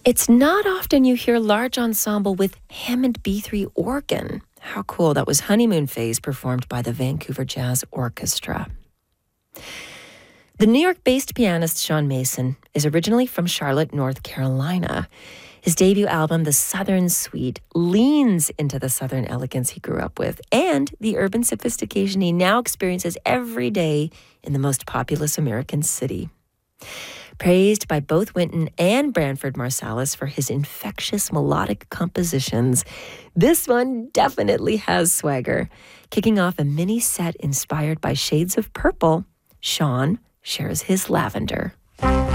It's not often you hear large ensemble with Hammond B3 organ. How cool. That was Honeymoon Phase performed by the Vancouver Jazz Orchestra. The New York-based pianist Sean Mason is originally from Charlotte, North Carolina. His debut album, The Southern Suite, leans into the Southern elegance he grew up with and the urban sophistication he now experiences every day in the most populous American city. Praised by both Wynton and Branford Marsalis for his infectious melodic compositions, this one definitely has swagger. Kicking off a mini set inspired by shades of purple, Sean shares his lavender.